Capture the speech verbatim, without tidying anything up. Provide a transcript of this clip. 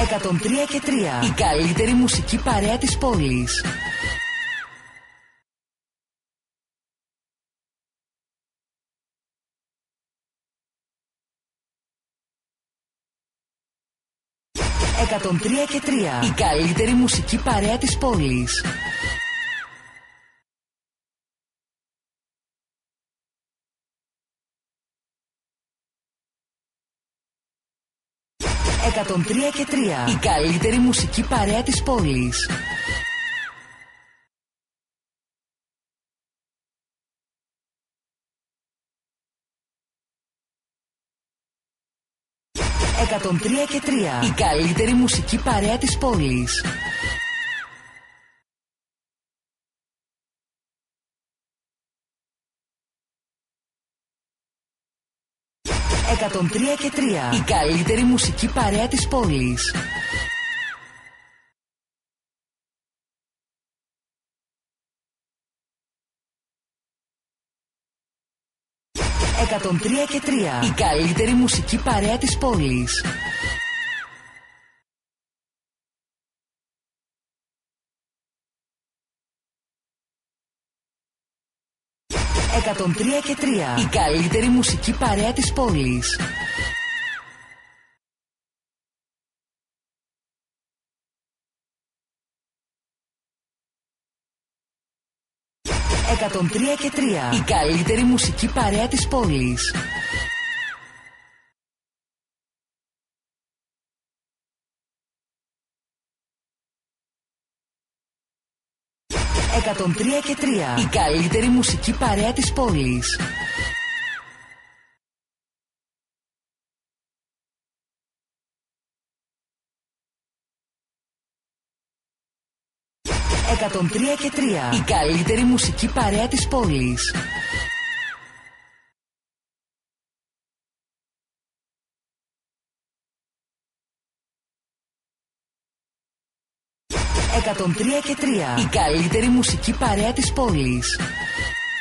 εκατόν τρία και τρία. Η καλύτερη μουσική παρέα της πόλης. εκατόν τρία και τρία. Η καλύτερη μουσική παρέα της πόλης. εκατόν τρία και τρία. Η καλύτερη μουσική παρέα της πόλης. εκατόν τρία και τρία. Η καλύτερη μουσική παρέα της πόλης. εκατόν τρία και τρία. Η καλύτερη μουσική παρέα της πόλης. εκατόν τρία και τρία. Η καλύτερη μουσική παρέα της πόλης. εκατόν τρία και τρία. Η καλύτερη μουσική παρέα της πόλης. εκατόν τρία και τρία. Η καλύτερη μουσική παρέα της πόλης. εκατόν τρία και τρία. Η καλύτερη μουσική παρέα της πόλης. εκατόν τρία και τρία. Η καλύτερη μουσική παρέα της πόλης. εκατόν τρία και τρία. Η καλύτερη μουσική παρέα της πόλης.